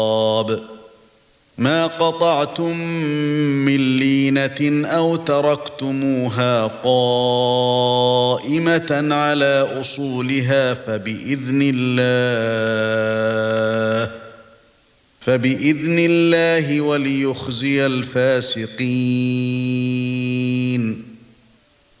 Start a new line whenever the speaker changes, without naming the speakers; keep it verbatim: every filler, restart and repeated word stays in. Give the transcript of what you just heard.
ما قطعتم من لينة أو تركتموها قائمة على أصولها فبإذن الله فبإذن الله وليخزي الفاسقين.